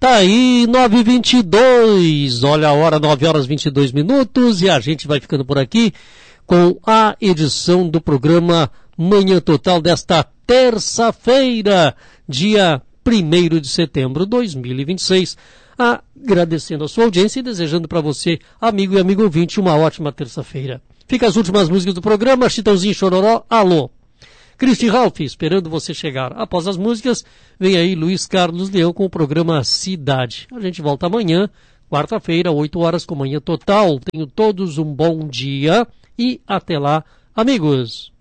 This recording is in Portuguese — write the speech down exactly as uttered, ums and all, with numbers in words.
Tá aí, nove e vinte e dois, olha a hora, nove horas e vinte e dois minutos, e a gente vai ficando por aqui com a edição do programa Manhã Total desta terça-feira, dia primeiro de setembro de dois mil e vinte e seis. Agradecendo a sua audiência e desejando para você, amigo e amigo ouvinte, uma ótima terça-feira. Fica as últimas músicas do programa, Chitãozinho Chororó, alô. Cristi Ralph, esperando você chegar. Após as músicas, vem aí Luiz Carlos Leão com o programa Cidade. A gente volta amanhã, quarta-feira, oito horas com Manhã Total. Tenham todos um bom dia e até lá, amigos.